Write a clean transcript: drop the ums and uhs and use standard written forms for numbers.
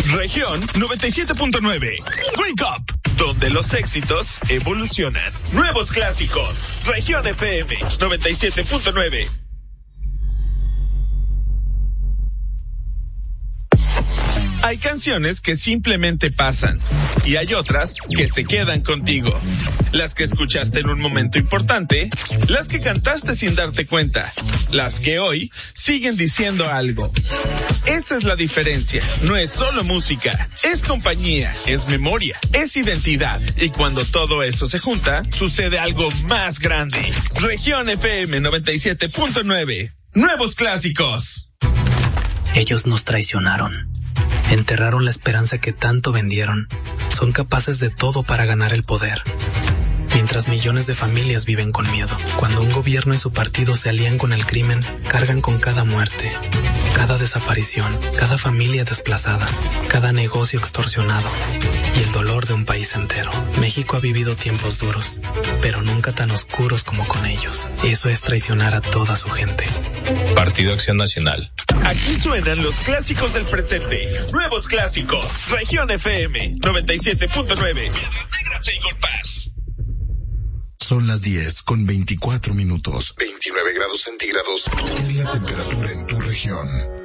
Región 97.9. Wake Up, donde los éxitos evolucionan. Nuevos clásicos. Región FM 97.9. Hay canciones que simplemente pasan y hay otras que se quedan contigo. Las que escuchaste en un momento importante, las que cantaste sin darte cuenta, las que hoy siguen diciendo algo. Esa es la diferencia. No es solo música, es compañía, es memoria, es identidad. Y cuando todo eso se junta, sucede algo más grande. Región FM 97.9. Nuevos clásicos. Ellos nos traicionaron. Enterraron la esperanza que tanto vendieron. Son capaces de todo para ganar el poder. Mientras millones de familias viven con miedo. Cuando un gobierno y su partido se alían con el crimen, cargan con cada muerte, cada desaparición, cada familia desplazada, cada negocio extorsionado y el dolor de un país entero. México ha vivido tiempos duros, pero nunca tan oscuros como con ellos. Eso es traicionar a toda su gente. Partido Acción Nacional. Aquí suenan los clásicos del presente. Nuevos clásicos. Región FM 97.9. Son las 10:24. 29 grados centígrados. Es la temperatura en tu región.